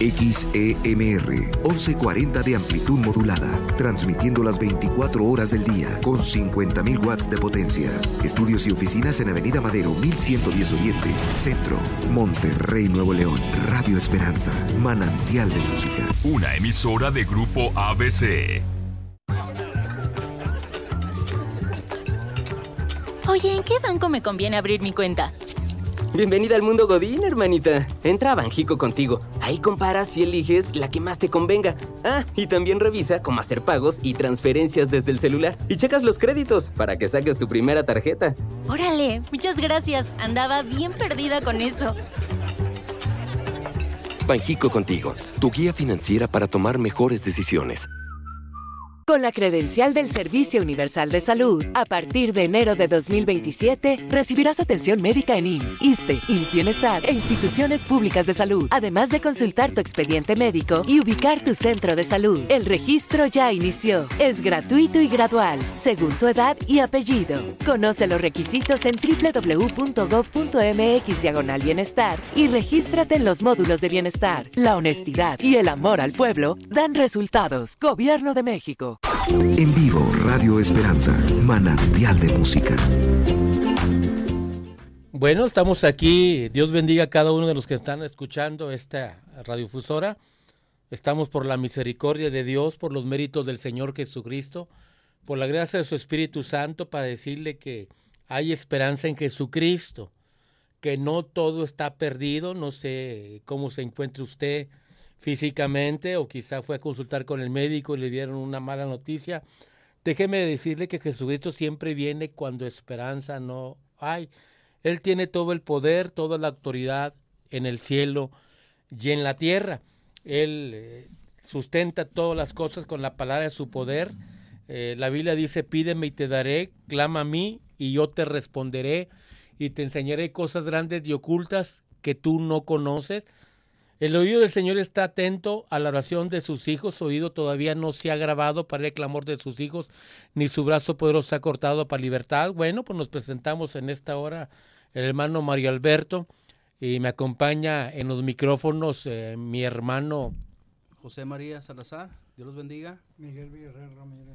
XEMR 1140 de amplitud modulada, transmitiendo las 24 horas del día con 50.000 watts de potencia. Estudios y oficinas en Avenida Madero 1110 Oriente, Centro, Monterrey, Nuevo León. Radio Esperanza, manantial de música. Una emisora de Grupo ABC. Oye, ¿en qué banco me conviene abrir mi cuenta? Bienvenida al mundo Godín, hermanita. Entra a Banjico Contigo. Ahí comparas y eliges la que más te convenga. Ah, y también revisa cómo hacer pagos y transferencias desde el celular. Y checas los créditos para que saques tu primera tarjeta. Órale, muchas gracias. Andaba bien perdida con eso. Banjico Contigo, tu guía financiera para tomar mejores decisiones. Con la credencial del Servicio Universal de Salud, a partir de enero de 2027, recibirás atención médica en IMSS, ISSSTE, IMSS Bienestar e instituciones públicas de salud, además de consultar tu expediente médico y ubicar tu centro de salud. El registro ya inició. Es gratuito y gradual, según tu edad y apellido. Conoce los requisitos en www.gov.mx/bienestar y regístrate en los módulos de bienestar. La honestidad y el amor al pueblo dan resultados. Gobierno de México. En vivo, Radio Esperanza, manantial de música. Bueno, estamos aquí. Dios bendiga a cada uno de los que están escuchando esta radiodifusora. Estamos por la misericordia de Dios, por los méritos del Señor Jesucristo, por la gracia de su Espíritu Santo, para decirle que hay esperanza en Jesucristo, que no todo está perdido. No sé cómo se encuentre usted físicamente, o quizá fue a consultar con el médico y le dieron una mala noticia. Déjeme decirle que Jesucristo siempre viene cuando esperanza no hay. Él tiene todo el poder, toda la autoridad en el cielo y en la tierra. Él sustenta todas las cosas con la palabra de su poder. La Biblia dice: pídeme y te daré, clama a mí y yo te responderé y te enseñaré cosas grandes y ocultas que tú no conoces. El oído del Señor está atento a la oración de sus hijos. Su oído todavía no se ha agravado para el clamor de sus hijos, ni su brazo poderoso se ha cortado para libertad. Bueno, pues nos presentamos en esta hora el hermano Mario Alberto, y me acompaña en los micrófonos mi hermano José María Salazar. Dios los bendiga. Miguel Villarreal Ramírez.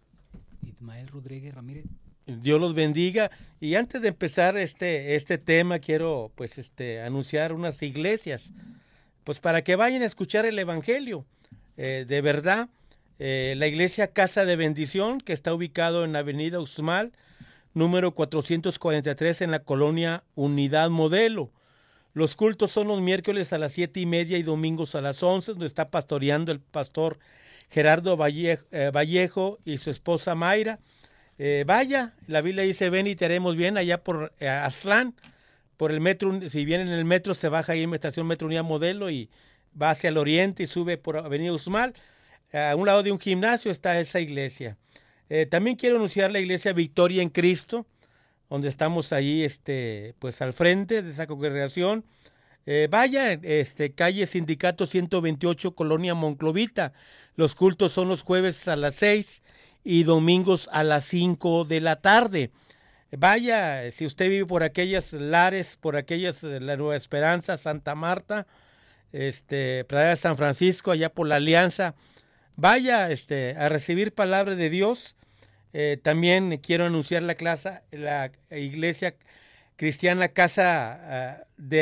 Ismael Rodríguez Ramírez. Dios los bendiga. Y antes de empezar este tema, quiero anunciar unas iglesias, pues para que vayan a escuchar el Evangelio. De verdad, la iglesia Casa de Bendición, que está ubicado en la avenida Uxmal, número 443, en la colonia Unidad Modelo. Los cultos son los miércoles a las 7:30 y domingos a las 11, donde está pastoreando el pastor Gerardo Vallejo y su esposa Mayra. Vaya, la Biblia dice: ven y te haremos bien, allá por Aztlán, por el metro. Si viene en el metro, se baja ahí en la estación Metro Unidad Modelo y va hacia el oriente y sube por avenida Uxmal. A un lado de un gimnasio está esa iglesia. También quiero anunciar la iglesia Victoria en Cristo, donde estamos ahí pues al frente de esa congregación. Vaya, calle Sindicato 128, colonia Monclovita. Los cultos son los jueves a las 6 y domingos a las 5 de la tarde. Vaya, si usted vive por aquellas lares, por aquellas La Nueva Esperanza, Santa Marta, Playa de San Francisco, allá por la Alianza, vaya a recibir palabra de Dios. También quiero anunciar la iglesia cristiana Casa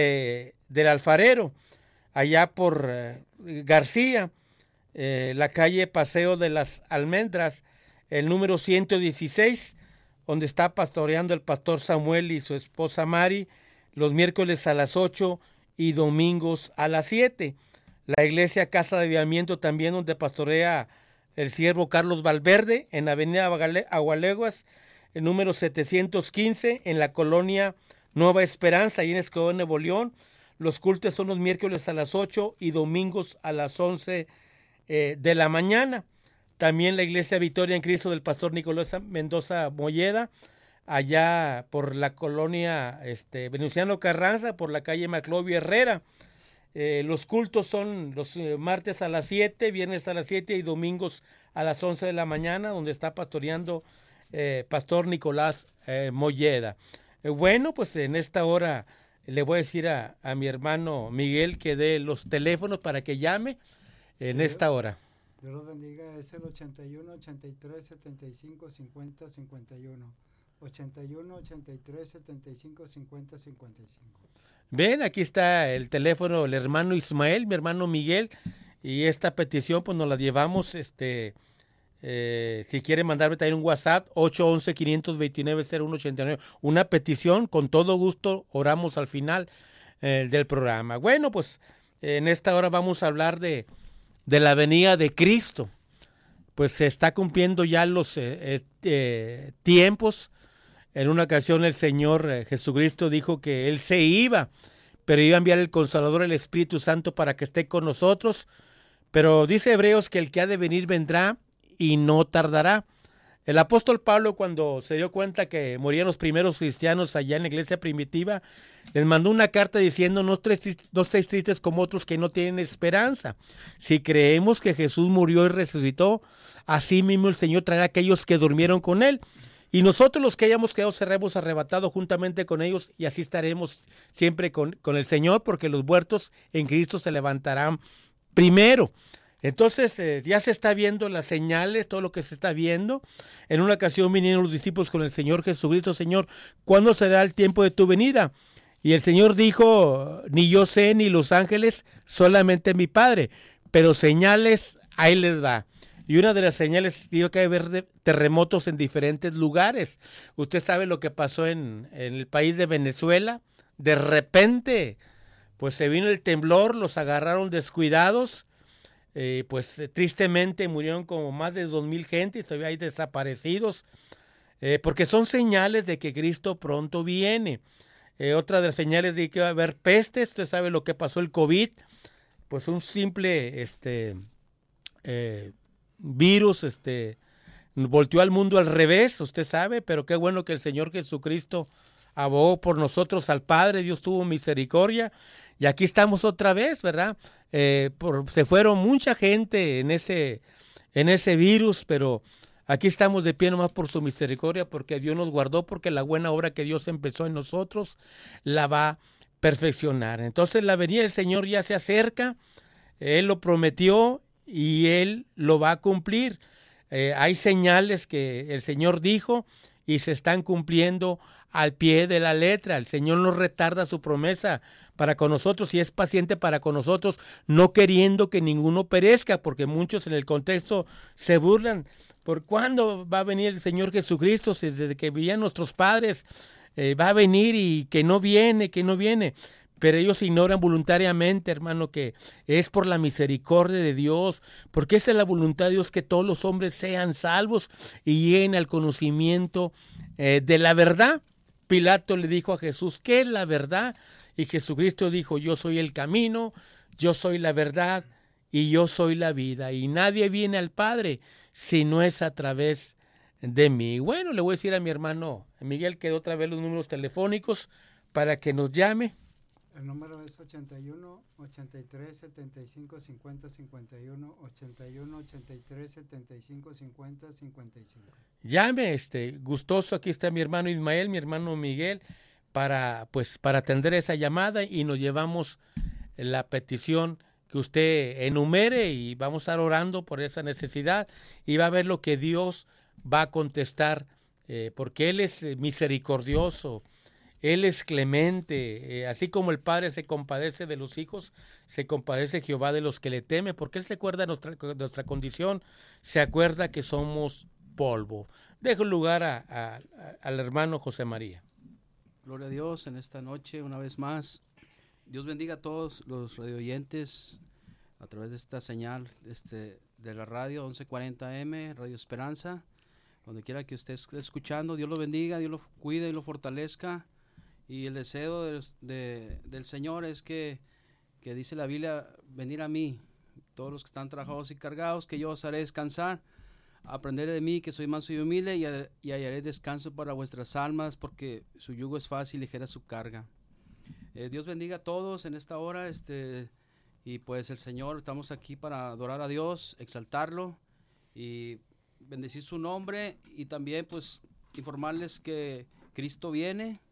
del Alfarero, allá por García, la calle Paseo de las Almendras, el número 116, donde está pastoreando el pastor Samuel y su esposa Mari, los miércoles a las 8 y domingos a las 7. La iglesia Casa de Avivamiento también, donde pastorea el siervo Carlos Valverde, en avenida Agualeguas, el número 715, en la colonia Nueva Esperanza, ahí en Escobedo, Nuevo León. Los cultos son los miércoles a las 8 y domingos a las 11 de la mañana. También la iglesia Victoria en Cristo del pastor Nicolás Mendoza Molleda, allá por la colonia Venustiano Carranza, por la calle Maclovio Herrera. Los cultos son los martes a las 7, viernes a las 7 y domingos a las 11 de la mañana, donde está pastoreando pastor Nicolás Molleda. Bueno, pues en esta hora le voy a decir a mi hermano Miguel que dé los teléfonos para que llame en esta hora. Dios los bendiga, es el 81 83 75 50 51. 81 83 75 50 55. Ven, aquí está el teléfono del hermano Ismael, mi hermano Miguel, y esta petición pues nos la llevamos, si quiere mandarme también un WhatsApp, 811-529-0189, una petición, con todo gusto, oramos al final del programa. Bueno, pues en esta hora vamos a hablar de la venida de Cristo. Pues se está cumpliendo ya los tiempos. En una ocasión el Señor Jesucristo dijo que Él se iba, pero iba a enviar el Consolador, el Espíritu Santo, para que esté con nosotros. Pero dice Hebreos que el que ha de venir vendrá y no tardará. El apóstol Pablo, cuando se dio cuenta que morían los primeros cristianos allá en la iglesia primitiva, les mandó una carta diciendo: no estéis tristes como otros que no tienen esperanza. Si creemos que Jesús murió y resucitó, así mismo el Señor traerá a aquellos que durmieron con Él. Y nosotros los que hayamos quedado seremos arrebatados juntamente con ellos, y así estaremos siempre con el Señor, porque los muertos en Cristo se levantarán primero. Entonces ya se está viendo las señales, todo lo que se está viendo. En una ocasión vinieron los discípulos con el Señor Jesucristo: Señor, ¿cuándo será el tiempo de tu venida? Y el Señor dijo: ni yo sé, ni los ángeles, solamente mi Padre, pero señales ahí les va. Y una de las señales, digo, que hay que haber terremotos en diferentes lugares. Usted sabe lo que pasó en el país de Venezuela. De repente, pues se vino el temblor, los agarraron descuidados. Tristemente murieron como más de 2,000 gente, y todavía hay desaparecidos. Porque son señales de que Cristo pronto viene. Otra de las señales de que va a haber pestes. Usted sabe lo que pasó el COVID. Pues un simple virus volteó al mundo al revés, usted sabe, pero qué bueno que el Señor Jesucristo abogó por nosotros al Padre. Dios tuvo misericordia y aquí estamos otra vez, ¿verdad? Se fueron mucha gente en ese virus, pero aquí estamos de pie nomás por su misericordia, porque Dios nos guardó, porque la buena obra que Dios empezó en nosotros la va a perfeccionar. Entonces la venida del Señor ya se acerca, Él lo prometió y Él lo va a cumplir. Hay señales que el Señor dijo y se están cumpliendo al pie de la letra. El Señor no retarda su promesa para con nosotros y es paciente para con nosotros, no queriendo que ninguno perezca, porque muchos en el contexto se burlan. ¿Por cuándo va a venir el Señor Jesucristo? Desde que vivían nuestros padres, va a venir, y que no viene. Pero ellos ignoran voluntariamente, hermano, que es por la misericordia de Dios, porque esa es la voluntad de Dios, que todos los hombres sean salvos y lleguen al conocimiento de la verdad. Pilato le dijo a Jesús: ¿qué es la verdad? Y Jesucristo dijo: yo soy el camino, yo soy la verdad y yo soy la vida, y nadie viene al Padre si no es a través de mí. Bueno, le voy a decir a mi hermano Miguel que otra vez los números telefónicos para que nos llame. El número es 81 83 75 50 51, 81 83 75 50 55. Llame, gustoso. Aquí está mi hermano Ismael, mi hermano Miguel, para atender esa llamada, y nos llevamos la petición que usted enumere, y vamos a estar orando por esa necesidad, y va a ver lo que Dios va a contestar, porque Él es misericordioso. Él es clemente, así como el Padre se compadece de los hijos, se compadece Jehová de los que le temen, porque Él se acuerda de nuestra condición, se acuerda que somos polvo. Dejo lugar al hermano José María. Gloria a Dios en esta noche, una vez más. Dios bendiga a todos los radioyentes a través de esta señal de la radio 1140 AM, Radio Esperanza. Donde quiera que usted esté escuchando, Dios lo bendiga, Dios lo cuide y lo fortalezca. Y el deseo del Señor es que dice la Biblia: venir a mí, todos los que están trabajados y cargados, que yo os haré descansar. Aprender de mí, que soy manso y humilde, y hallaré descanso para vuestras almas, porque su yugo es fácil y ligera su carga. Dios bendiga a todos en esta hora, y pues el Señor, estamos aquí para adorar a Dios, exaltarlo y bendecir su nombre, y también pues informarles que Cristo viene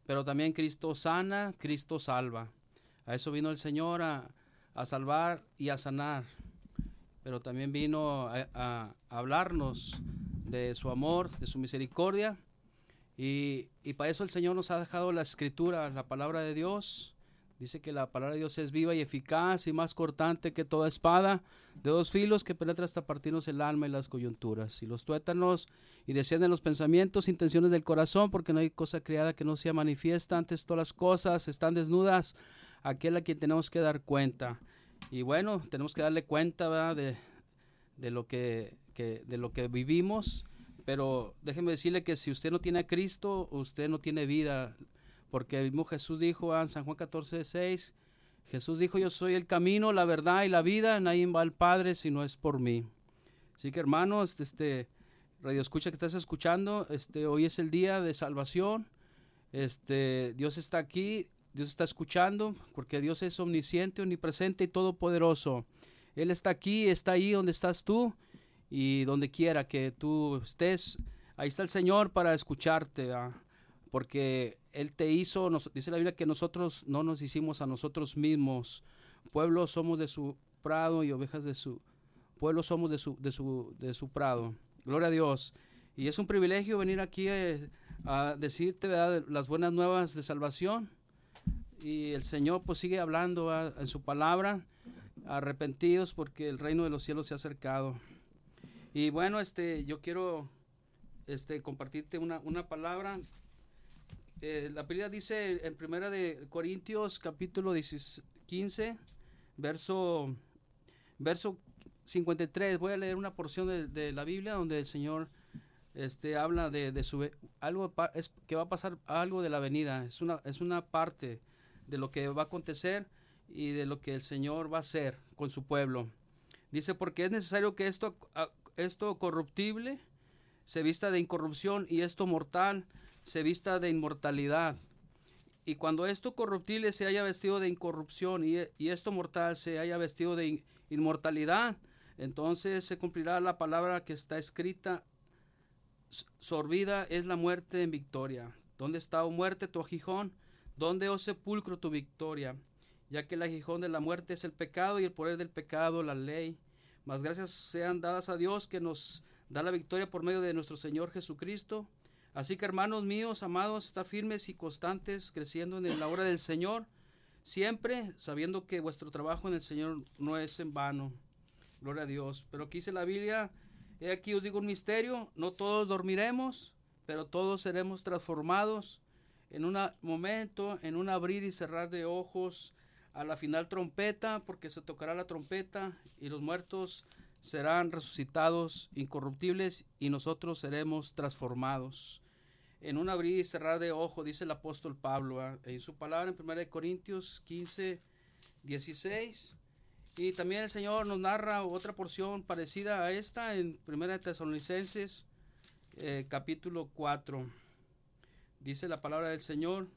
pero también Cristo sana, Cristo salva. A eso vino el Señor, a salvar y a sanar, pero también vino a hablarnos de su amor, de su misericordia, y para eso el Señor nos ha dejado la Escritura, la palabra de Dios. Dice que la palabra de Dios es viva y eficaz y más cortante que toda espada de 2 filos, que penetra hasta partirnos el alma y las coyunturas y los tuétanos, y descienden los pensamientos, intenciones del corazón, porque no hay cosa creada que no sea manifiesta. Antes todas las cosas están desnudas, aquel a quien tenemos que dar cuenta. Y bueno, tenemos que darle cuenta, ¿verdad?, de lo que vivimos. Pero déjeme decirle que si usted no tiene a Cristo, usted no tiene vida. Porque el mismo Jesús dijo en San Juan 14:6, Jesús dijo: yo soy el camino, la verdad y la vida, nadie va al Padre si no es por mí. Así que, hermanos, Radio Escucha que estás escuchando, hoy es el día de salvación. Dios está aquí, Dios está escuchando, porque Dios es omnisciente, omnipresente y todopoderoso. Él está aquí, está ahí donde estás tú, y donde quiera que tú estés, ahí está el Señor para escucharte, ¿verdad? Porque Él te hizo, dice la Biblia que nosotros no nos hicimos a nosotros mismos. Pueblo somos de su prado y ovejas de su pueblo somos de su prado. Gloria a Dios. Y es un privilegio venir aquí a decirte, ¿verdad?, las buenas nuevas de salvación. Y el Señor pues sigue hablando, ¿verdad?, en su palabra. Arrepentidos porque el reino de los cielos se ha acercado. Y bueno, yo quiero compartirte una palabra. La Biblia dice en 1 de Corintios capítulo 15, verso 53. Voy a leer una porción de la Biblia donde el Señor habla de algo que va a pasar, algo de la venida. Es una parte de lo que va a acontecer y de lo que el Señor va a hacer con su pueblo. Dice: porque es necesario que esto corruptible se vista de incorrupción, y esto mortal se vista de inmortalidad. Y cuando esto corruptible se haya vestido de incorrupción y esto mortal se haya vestido de inmortalidad, entonces se cumplirá la palabra que está escrita: sorbida es la muerte en victoria. ¿Dónde está, oh muerte, tu aguijón? ¿Dónde, oh sepulcro, tu victoria? Ya que el aguijón de la muerte es el pecado, y el poder del pecado la ley. Mas gracias sean dadas a Dios, que nos da la victoria por medio de nuestro Señor Jesucristo. Así que, hermanos míos, amados, estad firmes y constantes, creciendo en la obra del Señor, siempre sabiendo que vuestro trabajo en el Señor no es en vano. Gloria a Dios. Pero aquí dice la Biblia: he aquí os digo un misterio, no todos dormiremos, pero todos seremos transformados en un momento, en un abrir y cerrar de ojos, a la final trompeta, porque se tocará la trompeta y los muertos serán resucitados incorruptibles y nosotros seremos transformados. En un abrir y cerrar de ojos, dice el apóstol Pablo, en su palabra en 1 Corintios 15, 16. Y también el Señor nos narra otra porción parecida a esta en 1 Tesalonicenses capítulo 4. Dice la palabra del Señor,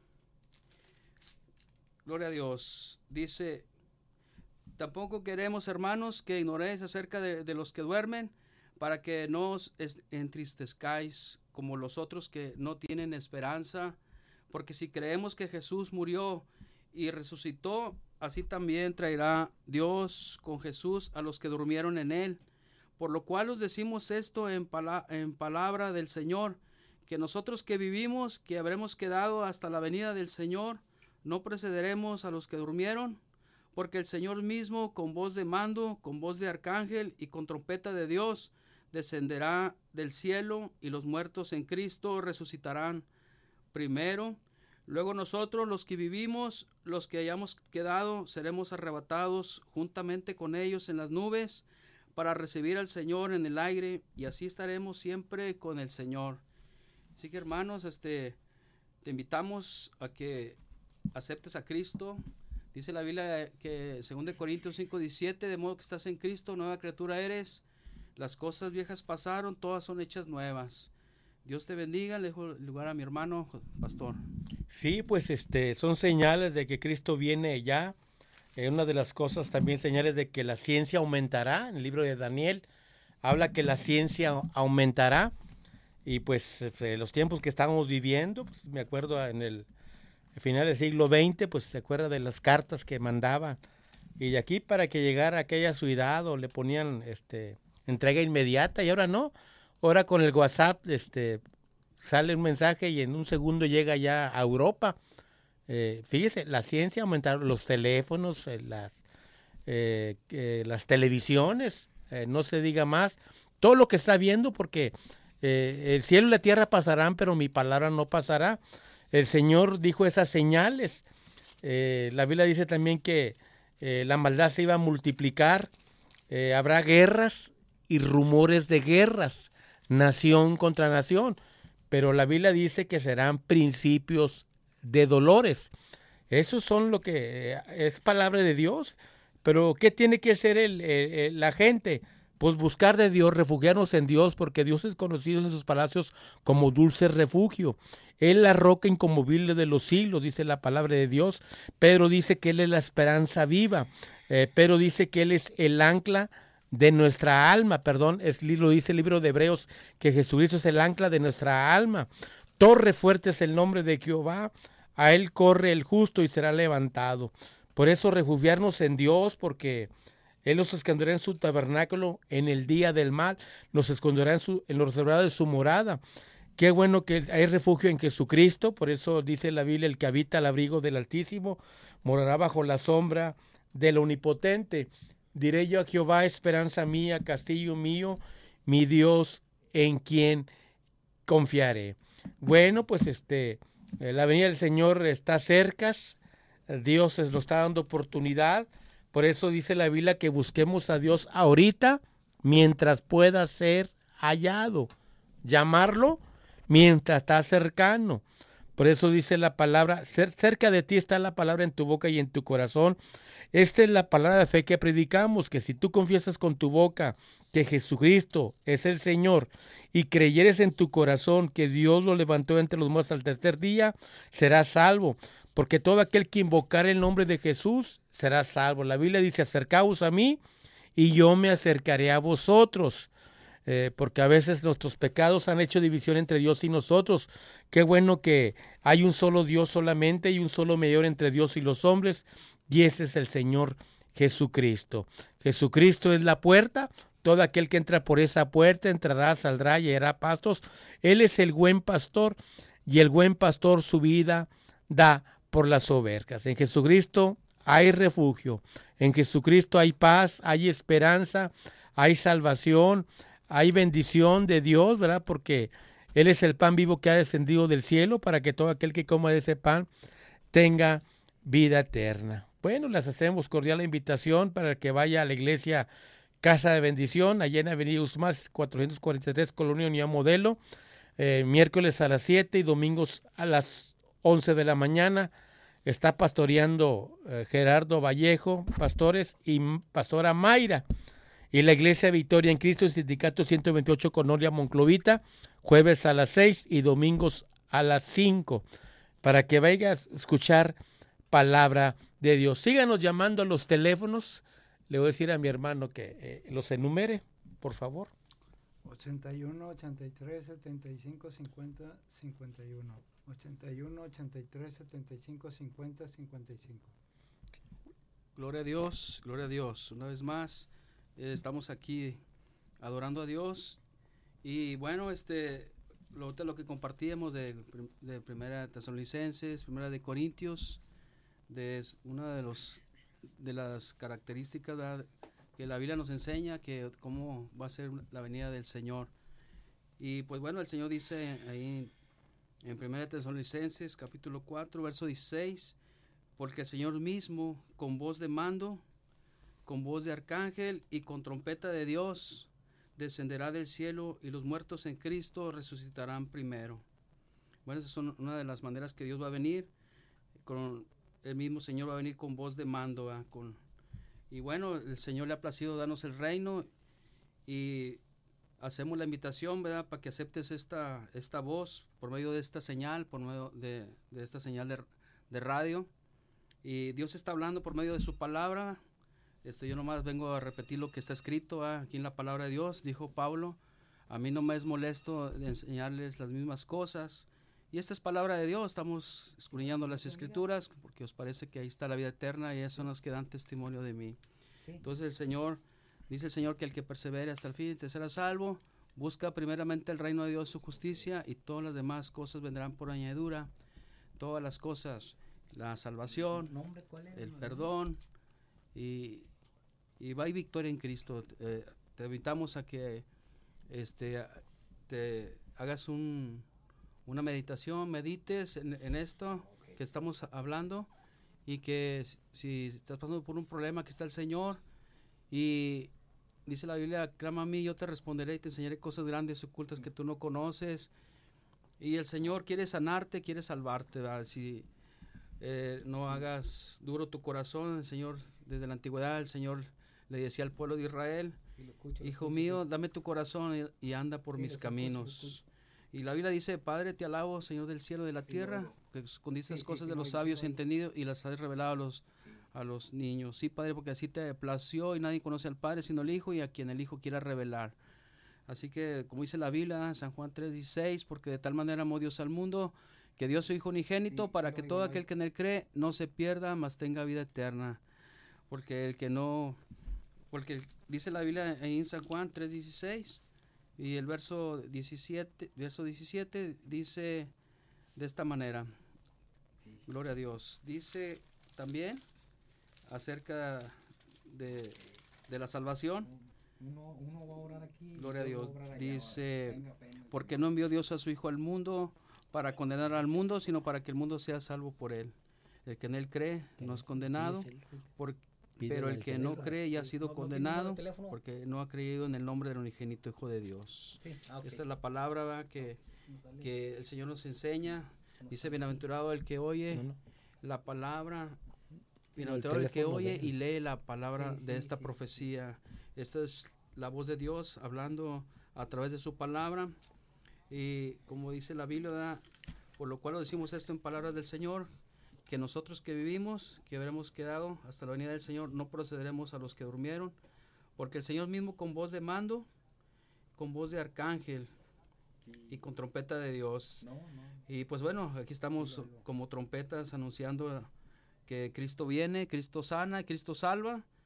gloria a Dios, dice: tampoco queremos, hermanos, que ignoréis acerca de los que duermen, para que no os entristezcáis como los otros que no tienen esperanza. Porque si creemos que Jesús murió y resucitó, así también traerá Dios con Jesús a los que durmieron en él. Por lo cual os decimos esto en palabra del Señor, que nosotros que vivimos, que habremos quedado hasta la venida del Señor, no precederemos a los que durmieron. Porque el Señor mismo, con voz de mando, con voz de arcángel y con trompeta de Dios, descenderá del cielo, y los muertos en Cristo resucitarán primero. Luego nosotros, los que vivimos, los que hayamos quedado, seremos arrebatados juntamente con ellos en las nubes, para recibir al Señor en el aire, y así estaremos siempre con el Señor. Así que, hermanos, te invitamos a que aceptes a Cristo. Dice la Biblia que 2 Corintios 5:17, de modo que estás en Cristo, nueva criatura eres. Las cosas viejas pasaron, todas son hechas nuevas. Dios te bendiga. Le dejo el lugar a mi hermano, pastor. Sí, pues son señales de que Cristo viene ya. Una de las cosas también, señales de que la ciencia aumentará. En el libro de Daniel habla que la ciencia aumentará. Y pues los tiempos que estamos viviendo, pues, me acuerdo en el al final del siglo XX, pues se acuerda de las cartas que mandaban. Y de aquí para que llegara a aquella ciudad o le ponían entrega inmediata, y ahora no. Ahora con el WhatsApp sale un mensaje y en un segundo llega ya a Europa. Fíjese, la ciencia aumentaron, los teléfonos, las televisiones, no se diga más, todo lo que está viendo, porque el cielo y la tierra pasarán, pero mi palabra no pasará. El Señor dijo esas señales. La Biblia dice también que la maldad se iba a multiplicar, habrá guerras y rumores de guerras, nación contra nación, pero la Biblia dice que serán principios de dolores. Esos son lo que es palabra de Dios. Pero ¿qué tiene que hacer la gente? Pues buscar de Dios, refugiarnos en Dios, porque Dios es conocido en sus palacios como dulce refugio. Él es la roca inconmovible de los siglos, dice la palabra de Dios. Pedro dice que Él es la esperanza viva. Pedro dice que Él es el ancla de nuestra alma, lo dice el libro de Hebreos, que Jesucristo es el ancla de nuestra alma. Torre fuerte es el nombre de Jehová, a Él corre el justo y será levantado. Por eso refugiarnos en Dios, porque Él nos esconderá en su tabernáculo en el día del mal, nos esconderá en los reservados de su morada. Qué bueno que hay refugio en Jesucristo, por eso dice la Biblia, el que habita al abrigo del Altísimo morará bajo la sombra del Omnipotente. Diré yo a Jehová, esperanza mía, castillo mío, mi Dios en quien confiaré. Bueno, pues la venida del Señor está cerca, Dios nos está dando oportunidad, por eso dice la Biblia que busquemos a Dios ahorita mientras pueda ser hallado, llamarlo mientras está cercano. Por eso dice la palabra, cerca de ti está la palabra en tu boca y en tu corazón. Esta es la palabra de fe que predicamos, que si tú confiesas con tu boca que Jesucristo es el Señor y creyeres en tu corazón que Dios lo levantó entre los muertos al tercer día, serás salvo. Porque todo aquel que invocare el nombre de Jesús será salvo. La Biblia dice, acercaos a mí y yo me acercaré a vosotros. Porque a veces nuestros pecados han hecho división entre Dios y nosotros. Qué bueno que hay un solo Dios solamente y un solo mediador entre Dios y los hombres, y ese es el Señor Jesucristo. Jesucristo es la puerta. Todo aquel que entra por esa puerta entrará, saldrá y hallará pastos. Él es el buen pastor, y el buen pastor su vida da por las ovejas. En Jesucristo hay refugio. En Jesucristo hay paz, hay esperanza, hay salvación, hay bendición de Dios, ¿verdad? Porque Él es el pan vivo que ha descendido del cielo para que todo aquel que coma de ese pan tenga vida eterna. Bueno, les hacemos cordial invitación para que vaya a la iglesia Casa de Bendición, allá en Avenida Usmar 443, Colonia Unión Modelo, miércoles a las 7 y domingos a las 11 de la mañana. Está pastoreando Gerardo Vallejo, pastores, y pastora Mayra. Y la iglesia Victoria en Cristo, el sindicato 128, Colonia Monclovita, jueves a las 6 y domingos a las 5, para que vaya a escuchar palabra de Dios. Síganos llamando a los teléfonos. Le voy a decir a mi hermano que los enumere, por favor. 81 83 75 50 51. 81 83 75 50 55. Gloria a Dios, gloria a Dios. Una vez más, estamos aquí adorando a Dios. Y bueno, lo que compartíamos de Primera de Tesalonicenses, Primera de Corintios, de una de las características, ¿verdad?, que la Biblia nos enseña, que cómo va a ser la venida del Señor. Y pues bueno, el Señor dice ahí en 1 Tesalonicenses capítulo 4, verso 16, porque el Señor mismo, con voz de mando, con voz de arcángel y con trompeta de Dios, descenderá del cielo, y los muertos en Cristo resucitarán primero. Bueno, esas son una de las maneras que Dios va a venir. Con el mismo Señor va a venir con voz de mando, ¿verdad? Y bueno, el Señor le ha placido darnos el reino, y hacemos la invitación, ¿verdad?, para que aceptes esta voz por medio de esta señal, por medio de esta señal de radio. Y Dios está hablando por medio de su palabra. Yo nomás vengo a repetir lo que está escrito aquí en la palabra de Dios. Dijo Pablo, a mí no me es molesto de enseñarles las mismas cosas Y esta es palabra de Dios, estamos escudriñando las Escrituras, porque os parece que ahí está la vida eterna, y esas son las que dan testimonio de mí. Entonces dice el Señor que el que persevere hasta el fin será salvo. Busca primeramente el reino de Dios, su justicia, y todas las demás cosas vendrán por añadidura. Todas las cosas, la salvación, el perdón, y hay victoria en Cristo. Te invitamos a que te hagas una meditación, medites en esto que estamos hablando, y que si estás pasando por un problema, aquí está el Señor, y dice la Biblia, clama a mí, yo te responderé y te enseñaré cosas grandes y ocultas que tú no conoces. Y el Señor quiere sanarte, quiere salvarte, ¿verdad? Si no hagas duro tu corazón. El Señor, desde la antigüedad, el Señor le decía al pueblo de Israel, hijo mío, dame tu corazón y anda por mis caminos. Y la Biblia dice, Padre, te alabo, Señor del cielo y de la tierra, que escondiste las cosas de los sabios y entendidos y las has revelado a los niños. Sí, Padre, porque así te plació, y nadie conoce al Padre sino el Hijo, y a quien el Hijo quiera revelar. Así que, como dice la Biblia, San Juan 3:16, porque de tal manera amó Dios al mundo, que dio su Hijo unigénito, para que todo aquel que en él cree no se pierda, mas tenga vida eterna. Porque dice la Biblia en San Juan 3:16, y el verso 17 dice de esta manera, gloria a Dios, dice también acerca de la salvación. Uno va a orar aquí, gloria a Dios, dice, porque no envió Dios a su Hijo al mundo para condenar al mundo, sino para que el mundo sea salvo por él. El que en él cree no es condenado, pero el que no cree ya ha sido condenado, porque no ha creído en el nombre del unigénito Hijo de Dios. Esta es la palabra, ¿verdad?, que el Señor nos enseña. Dice, bienaventurado el que oye la palabra, bienaventurado el que oye y lee la palabra de esta profecía. Esta es la voz de Dios hablando a través de su palabra, y como dice la Biblia, ¿verdad?, por lo cual lo decimos esto en palabras del Señor, que nosotros que vivimos, que habremos quedado hasta la venida del Señor, no procederemos a los que durmieron, porque el Señor mismo con voz de mando, con voz de arcángel y con trompeta de Dios. Y pues bueno, aquí estamos como trompetas anunciando que Cristo viene, Cristo sana, Cristo salva,